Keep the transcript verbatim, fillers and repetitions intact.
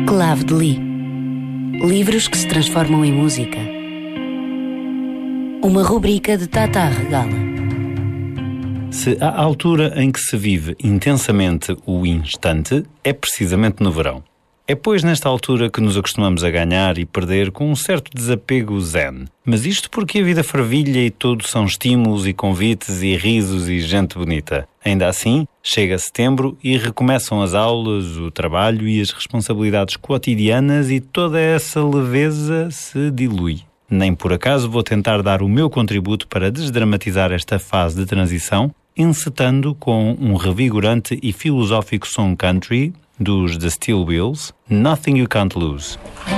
Clave de Li. Livros que se transformam em música. Uma rubrica de Tata Regala. Se a altura em que se vive intensamente o instante é precisamente no verão. É pois nesta altura que nos acostumamos a ganhar e perder com um certo desapego zen. Mas isto porque a vida fervilha e tudo são estímulos e convites e risos e gente bonita. Ainda assim, chega setembro e recomeçam as aulas, o trabalho e as responsabilidades cotidianas e toda essa leveza se dilui. Nem por acaso vou tentar dar o meu contributo para desdramatizar esta fase de transição, encetando com um revigorante e filosófico som country dos The Steel Wheels, Nothing You Can't Lose.